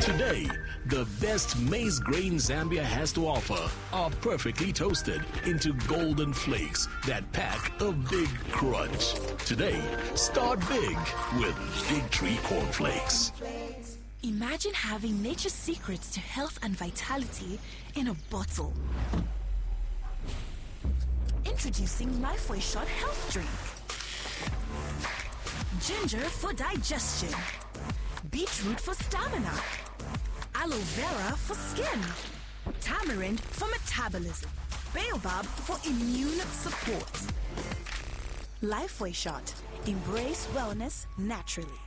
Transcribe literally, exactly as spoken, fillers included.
Today, the best maize grain Zambia has to offer are perfectly toasted into golden flakes that pack a big crunch. Today, start big with Big Tree Cornflakes. Imagine having nature's secrets to health and vitality in a bottle. Introducing Lifeway Shot Health Drink. Ginger for digestion. Beetroot for stamina. Aloe vera for skin. Tamarind for metabolism. Baobab for immune support. Lifeway Shot. Embrace wellness naturally.